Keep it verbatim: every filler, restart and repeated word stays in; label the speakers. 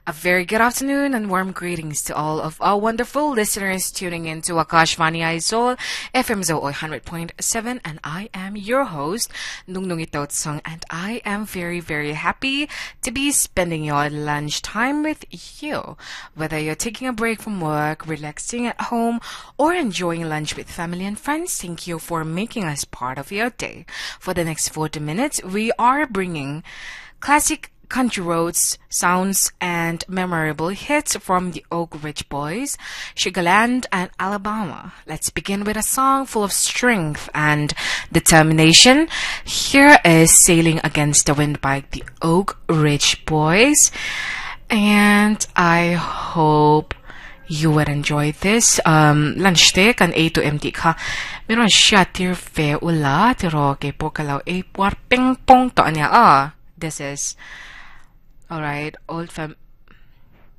Speaker 1: A very good afternoon and warm greetings to all of our wonderful listeners tuning in to Akashvani Aizol, F M Zo one hundred point seven, and I am your host, Nungnung Itotsong, and I am very, very happy to be spending your lunchtime with you. Whether you're taking a break from work, relaxing at home, or enjoying lunch with family and friends, thank you for making us part of your day. For the next forty minutes, we are bringing classic country roads, sounds, and memorable hits from the Oak Ridge Boys, Sugarland, and Alabama. Let's begin with a song full of strength and determination. Here is Sailing Against the Wind by the Oak Ridge Boys. And I hope you would enjoy this. Um, lunch day kan A to M T ka. Meron siya tir fe ula tiro ke po kalaw A puar ping pong to anya ah. This is Alright, old fam